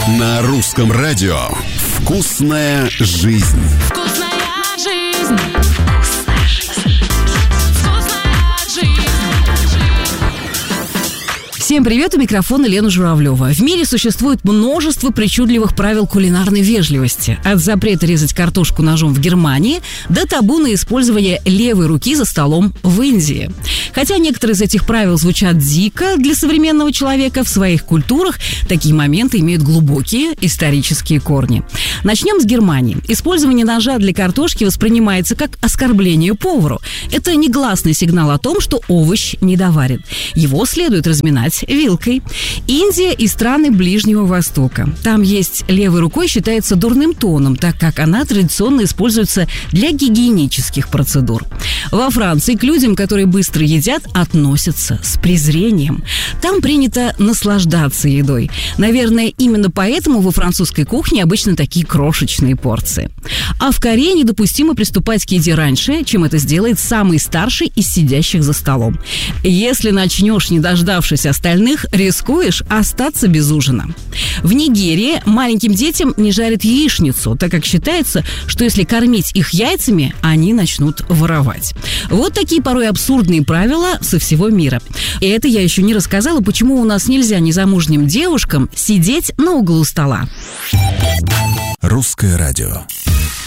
На русском радио «Вкусная жизнь». Вкусная жизнь. Всем привет, у микрофона Лена Журавлева. В мире существует множество причудливых правил кулинарной вежливости. От запрета резать картошку ножом в Германии до табу на использование левой руки за столом в Индии. Хотя некоторые из этих правил звучат дико для современного человека, в своих культурах такие моменты имеют глубокие исторические корни. Начнем с Германии. Использование ножа для картошки воспринимается как оскорбление повару. Это негласный сигнал о том, что овощ недоварен. Его следует разминать вилкой. Индия и страны Ближнего Востока. Там есть левой рукой считается дурным тоном, так как она традиционно используется для гигиенических процедур. Во Франции к людям, которые быстро едят, относятся с презрением. Там принято наслаждаться едой. Наверное, именно поэтому во французской кухне обычно такие крошечные порции. А в Корее недопустимо приступать к еде раньше, чем это сделает самый старший из сидящих за столом. Если начнешь, не дождавшись остальных, рискуешь остаться без ужина. В Нигерии маленьким детям не жарят яичницу, так как считается, что если кормить их яйцами, они начнут воровать. Вот такие порой абсурдные правила со всего мира. И это я еще не рассказала, почему у нас нельзя незамужним девушкам сидеть на углу стола. Русское радио.